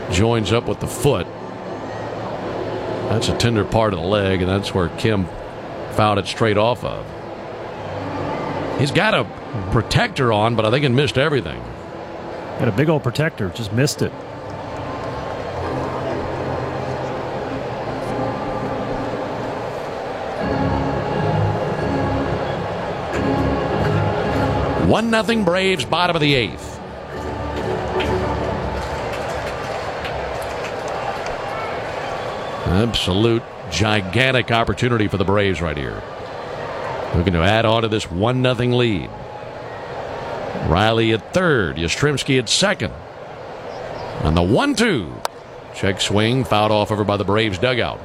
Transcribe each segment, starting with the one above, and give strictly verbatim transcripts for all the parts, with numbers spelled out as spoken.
joins up with the foot. That's a tender part of the leg, and that's where Kim fouled it straight off of. He's got a protector on, but I think it missed everything. Got a big old protector, just missed it. One nothing Braves, bottom of the eighth. Absolute gigantic opportunity for the Braves right here. Looking to add on to this one nothing lead. Riley at third, Yastrzemski at second. And the one two. Check swing, fouled off over by the Braves dugout.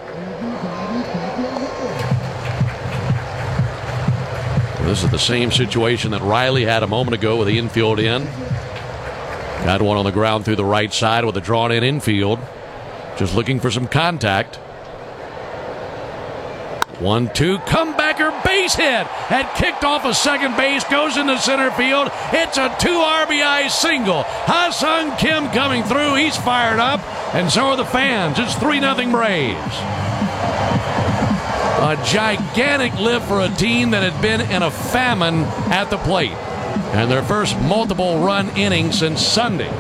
This is the same situation that Riley had a moment ago with the infield in. Got one on the ground through the right side with a drawn in infield. Just looking for some contact. One two, comebacker, base hit. Had kicked off of second base, goes into center field. It's a two R B I single. Ha-Seong Kim coming through. He's fired up, and so are the fans. It's three nothing Braves. A gigantic lift for a team that had been in a famine at the plate. And their first multiple run inning since Sunday.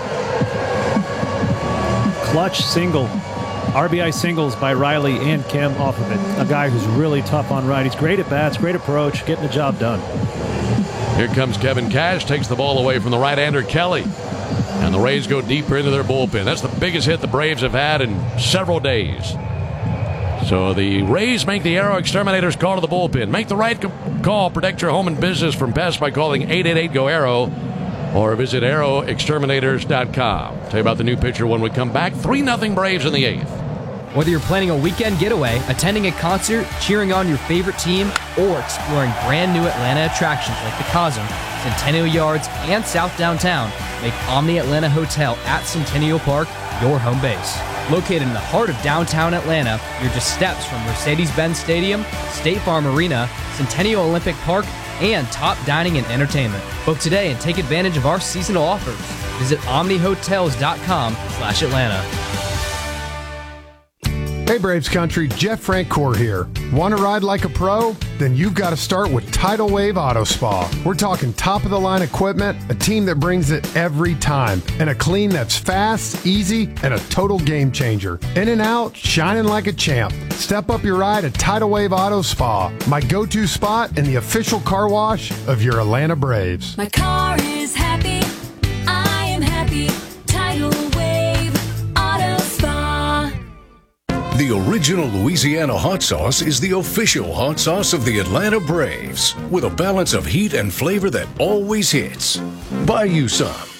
Clutch single. R B I singles by Riley and Kim off of it. A guy who's really tough on righties. Great at bats, great approach, getting the job done. Here comes Kevin Cash, takes the ball away from the right-hander Kelly. And the Rays go deeper into their bullpen. That's the biggest hit the Braves have had in several days. So the Rays make the Aero Exterminators call to the bullpen. Make the right call. Protect your home and business from pests by calling eight eight eight, G O, A R R O or visit aero exterminators dot com. Tell you about the new pitcher when we come back. three nothing Braves in the eighth. Whether you're planning a weekend getaway, attending a concert, cheering on your favorite team, or exploring brand new Atlanta attractions like the Cosm, Centennial Yards, and South Downtown, make Omni Atlanta Hotel at Centennial Park your home base. Located in the heart of downtown Atlanta, you're just steps from Mercedes-Benz Stadium, State Farm Arena, Centennial Olympic Park, and top dining and entertainment. Book today and take advantage of our seasonal offers. Visit omni hotels dot com slash Atlanta. Hey Braves Country, Jeff Francoeur here. Want to ride like a pro? Then you've got to start with Tidal Wave Auto Spa. We're talking top-of-the-line equipment, a team that brings it every time, and a clean that's fast, easy, and a total game changer. In and out, shining like a champ. Step up your ride at Tidal Wave Auto Spa, my go-to spot and the official car wash of your Atlanta Braves. My car is happy. I am happy. Tidal Wave Auto Spa. The original Louisiana hot sauce is the official hot sauce of the Atlanta Braves, with a balance of heat and flavor that always hits. Buy you some.